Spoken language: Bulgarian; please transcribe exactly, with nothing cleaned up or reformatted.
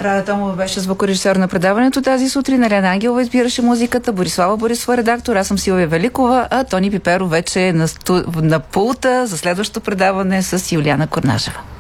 Рада Томова беше звукорежисьор на предаването тази сутрин. Елена Ангелова избираше музиката, Борислава Борисова редактор, аз съм Силвия Великова, а Тони Пиперов вече е на, сту... на пулта за следващото предаване с Юлиана Корнажева.